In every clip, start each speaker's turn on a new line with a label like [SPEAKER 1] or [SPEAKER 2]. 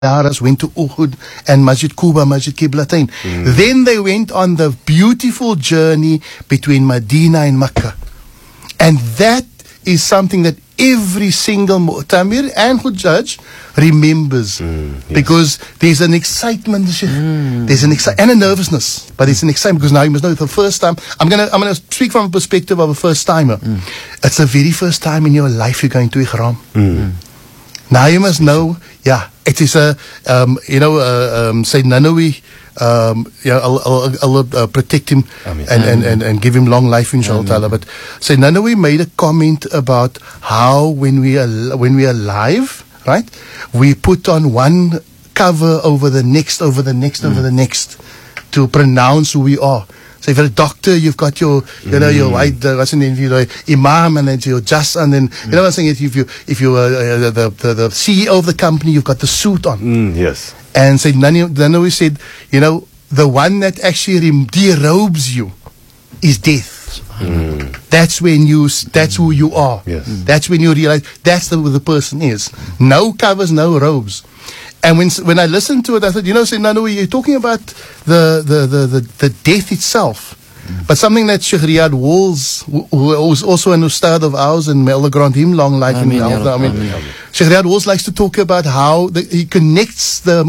[SPEAKER 1] Aras went to Uhud and Masjid Quba, Masjid Qiblatain. Then they went on the beautiful journey between Medina and Mecca. And that is something that every single Mu'tamir and Hujjaj remembers. Because there's an excitement, there's an and a nervousness, but it's an excitement because now you must know the first time. I'm gonna speak from a perspective of a first timer. It's the very first time in your life you're going to Ihram. Now you must know, it is Sayyid Nanawi, Allah protect him and give him long life, inshallah. But Sayyid Nanawi made a comment about how when we are alive, right, we put on one cover over the next, over the next, over the next to pronounce who we are. So if you're a doctor, you've got your, your white, what's the name, imam, and then your just, and then, you know what I'm saying, if you're the CEO of the company, you've got the suit on.
[SPEAKER 2] Yes.
[SPEAKER 1] And so Nanawi said, the one that actually derobes you is death. That's when that's who you are.
[SPEAKER 2] Yes.
[SPEAKER 1] That's when you realize that's who the person is. No covers, no robes. And when I listened to it, I thought, Nanawi, you're talking about the death itself. But something that Sheikh Riyad Walls, who is also an ustad of ours, and may Allah grant him long life and health. Sheikh Riyad Walls likes to talk about how he connects the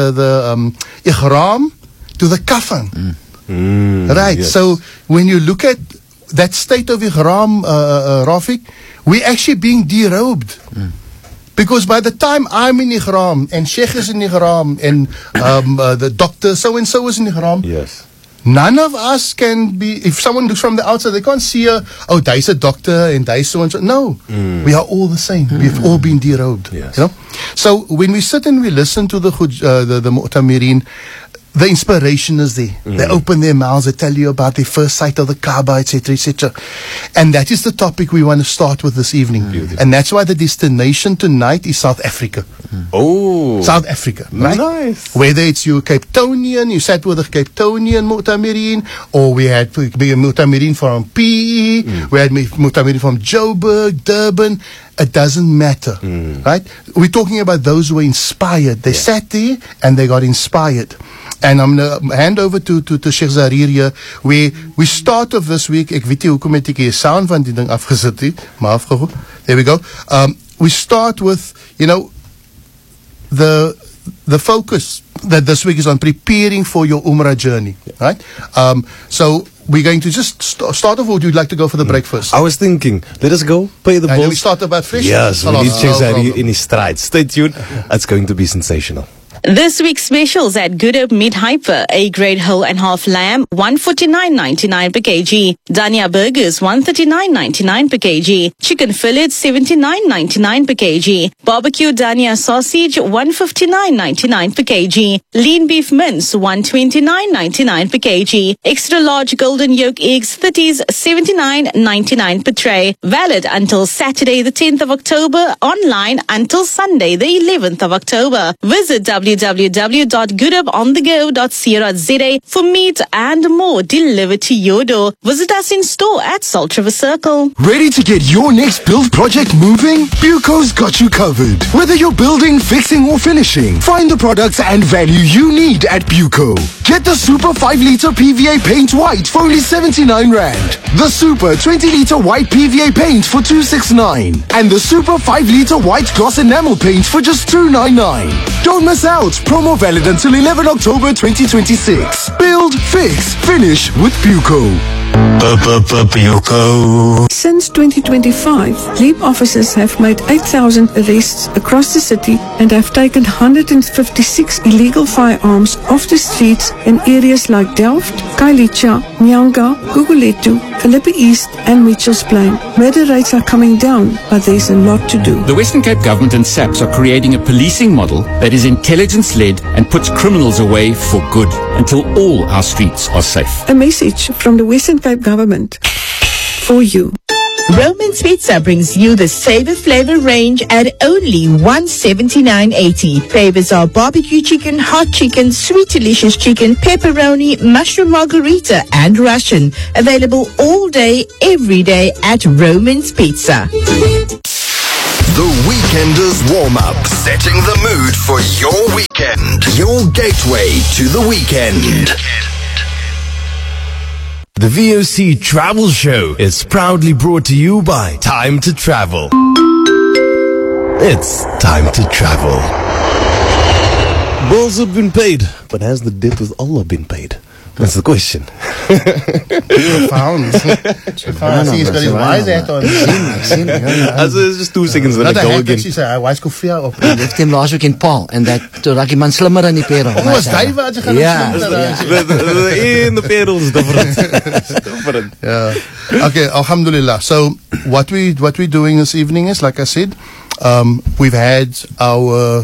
[SPEAKER 1] ihram to the kafan. Right. Yes. So when you look at that state of ihram, Rafiq, we're actually being derobed. Because by the time I'm in ihram and Sheikh is in ihram and the doctor so and so is in ihram, none of us can be. If someone looks from the outside, they can't see there's a doctor and there's so and so. No, we are all the same. We've all been derobed. So when we sit and we listen to the Mu'tamirin, the inspiration is there. They open their mouths, they tell you about their first sight of the Kaaba, etc., etc. And that is the topic we want to start with this evening. And that's why the destination tonight is South Africa. South Africa, right?
[SPEAKER 2] Nice.
[SPEAKER 1] Whether it's you Cape Townian, you sat with a Cape Townian Mu'tamirin, or we had Mu'tamirin from PE, we had Mu'tamirin from Joburg, Durban. It doesn't matter, right? We're talking about those who were inspired. They sat there and they got inspired. And I'm going to hand over to Sheikh Zarir here, where we start of this week. Ek weet nie hoekom het ek hier sound van die ding afgesit nie, maar afgegooi. There we go. We start with, the focus that this week is on preparing for your Umrah journey, right? So we're going to just start off, or would you like to go for the break first?
[SPEAKER 2] I was thinking, let us go, pay the bills.
[SPEAKER 1] We start about fresh?
[SPEAKER 2] Yes, we need Sheikh Zarir in his stride. Stay tuned. It's going to be sensational.
[SPEAKER 3] This week's specials at Good Hope Meat Hyper, A grade whole and half lamb, $149.99 per kg. Dania burgers, $139.99 per kg. Chicken fillets, $79.99 per kg. Barbecue Dania sausage, $159.99 per kg. Lean beef mince, $129.99 per kg. Extra large golden yolk eggs, 30s, $79.99 per tray. Valid until Saturday the 10th of October. Online until Sunday the 11th of October. Visit www.goodupонthego.co.za for meat and more delivered to your door. Visit us in store at Salt River Circle.
[SPEAKER 4] Ready to get your next build project moving? Buco's got you covered. Whether you're building, fixing or finishing, find the products and value you need at Buco. Get the Super 5-litre PVA paint white for only 79 Rand. The Super 20-litre white PVA paint for 269. And the Super 5-litre white gloss enamel paint for just 299. Don't miss out. Promo valid until 11 October 2026. Build, fix, finish with Buco.
[SPEAKER 5] Since 2025, LEAP officers have made 8,000 arrests across the city and have taken 156 illegal firearms off the streets in areas like Delft, Kailicha, Nyanga, Guguletu, Philippi East and Mitchells Plain. Murder rates are coming down, but there's a lot to do.
[SPEAKER 6] The Western Cape government and SAPS are creating a policing model that is intelligence-led and puts criminals away for good until all our streets are safe.
[SPEAKER 5] A message from the Western Cape government for you.
[SPEAKER 7] Roman's Pizza brings you the Savor Flavor range at only $179.80. Flavors are barbecue chicken, hot chicken, sweet delicious chicken, pepperoni, mushroom margarita, and Russian. Available all day, every day at Roman's Pizza.
[SPEAKER 4] The Weekenders Warm-Up. Setting the mood for your weekend. Your gateway to the weekend.
[SPEAKER 2] The VOC Travel Show is proudly brought to you by Time to Travel. It's time to travel. Bills have been paid, but has the debt with Allah been paid? That's the question.
[SPEAKER 1] Profound. He's got his wise hat on.
[SPEAKER 2] It's just 2 seconds, then I go again.
[SPEAKER 1] Sy sê, hy skof vir op.
[SPEAKER 8] Hy het hom laas ook in Paul en dat toe raak die man slimmer in die perel.
[SPEAKER 1] Was hy wat jy gaan
[SPEAKER 2] In the peril is different.
[SPEAKER 1] Yeah. Okay, alhamdulillah. So what we're doing this evening is, like I said, we've had our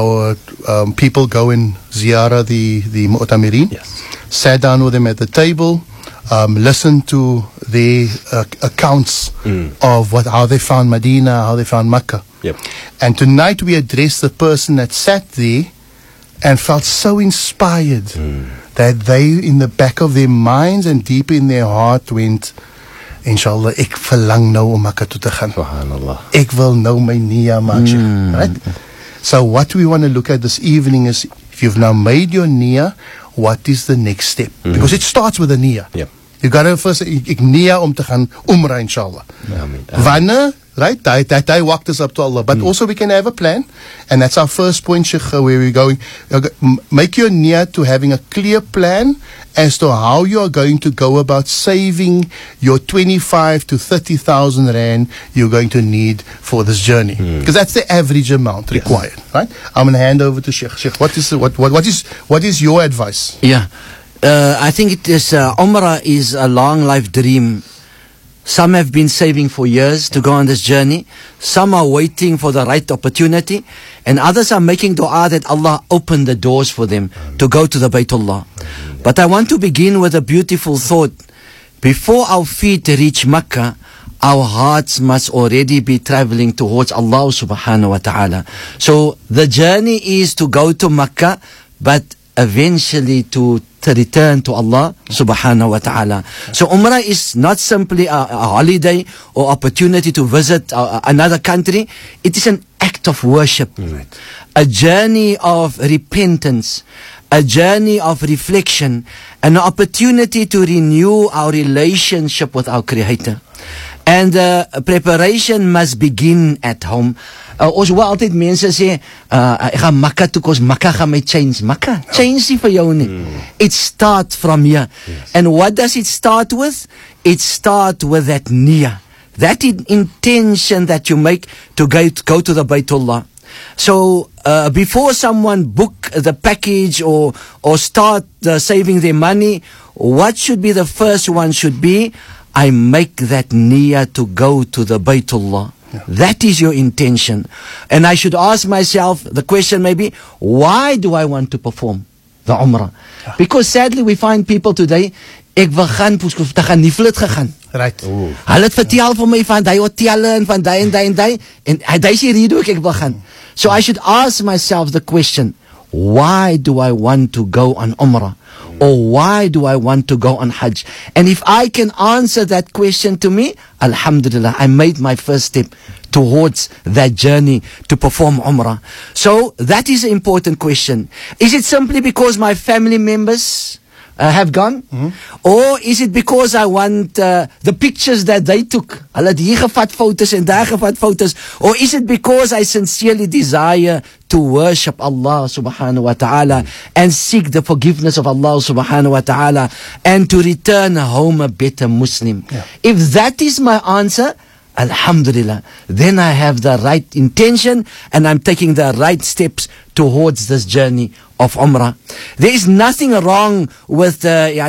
[SPEAKER 1] people go and ziyara the Mu'tamirin.
[SPEAKER 2] Yes.
[SPEAKER 1] Sat down with them at the table, listened to their accounts of how they found Medina, how they found Mecca.
[SPEAKER 2] Yep.
[SPEAKER 1] And tonight we address the person that sat there and felt so inspired that they, in the back of their minds and deep in their heart, went, Inshallah, ek verlang nou om Mecca toe te gaan.
[SPEAKER 2] Subhanallah.
[SPEAKER 1] Ek wil nou my niya maak. Right? So what we want to look at this evening is, if you've now made your niya, what is the next step? Because it starts with a niya.
[SPEAKER 2] Yep.
[SPEAKER 1] You got to first, ek niya om te gaan umrah, inshallah. Wanneer, right? That walked us up to Allah. But also we can have a plan. And that's our first point, Sheikh, where we're going. Make your niya to having a clear plan as to how you are going to go about saving your 25 to 30,000 rand you're going to need for this journey. Because that's the average amount required, right? I'm going to hand over to Sheikh. Sheikh, what is your advice?
[SPEAKER 8] Yeah. I think it is, Umrah is a long life dream. Some have been saving for years to go on this journey. Some are waiting for the right opportunity. And others are making dua that Allah open the doors for them to go to the Baytullah. But I want to begin with a beautiful thought. Before our feet reach Mecca, our hearts must already be traveling towards Allah subhanahu wa ta'ala. So the journey is to go to Mecca, but eventually to return to Allah subhanahu wa ta'ala. So Umrah is not simply a holiday or opportunity to visit another country. It is an act of worship, a journey of repentance, a journey of reflection, an opportunity to renew our relationship with our Creator. And preparation must begin at home. Ons hoor altyd mense sê, ek gaan Mecca toe, kos Mecca gaan my change. Mecca, change nie vir jou nie. It starts from here. And what does it start with? It starts with that niyyah, that intention that you make to go to the Baytullah. So before someone book the package or start saving their money, what should be the first one should be, I make that niyyah to go to the Baytullah. Yeah. That is your intention. And I should ask myself, the question may be, why do I want to perform the Umrah? Yeah. Because sadly we find people today, ek wil gaan, te gaan nie vlot gegaan.
[SPEAKER 1] Right.
[SPEAKER 8] Hulle het vertel vir my van die hotelle en van die en hy sê hier hoe ek wil gaan. So I should ask myself the question, why do I want to go on Umrah? Or why do I want to go on Hajj? And if I can answer that question to me, Alhamdulillah, I made my first step towards that journey to perform Umrah. So that is an important question. Is it simply because my family members have gone? Or is it because I want the pictures that they took? Hulle het hier gevat foto's en daar gevat foto's. Or is it because I sincerely desire to worship Allah subhanahu wa ta'ala and seek the forgiveness of Allah subhanahu wa ta'ala and to return home a better Muslim? Yeah. If that is my answer, Alhamdulillah, then I have the right intention and I'm taking the right steps towards this journey of Umrah. There is nothing wrong with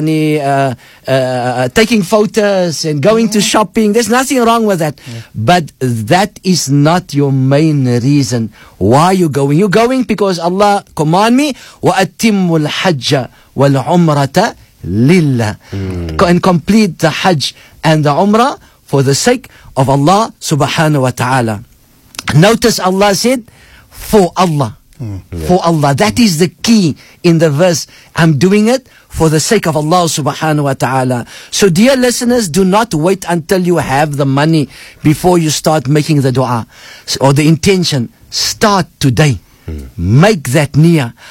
[SPEAKER 8] taking photos and going to shopping. There's nothing wrong with that. Yeah. But that is not your main reason why you're going. You're going because Allah command me, وَأَتِمُّ الْحَجَّ وَالْعُمْرَةَ لِلَّهِ, and complete the Hajj and the Umrah for the sake of Allah subhanahu wa ta'ala. Notice Allah said, for Allah. For Allah. That is the key in the verse. I'm doing it for the sake of Allah subhanahu wa ta'ala. So dear listeners, do not wait until you have the money before you start making the dua or the intention. Start today. Make that niyyah.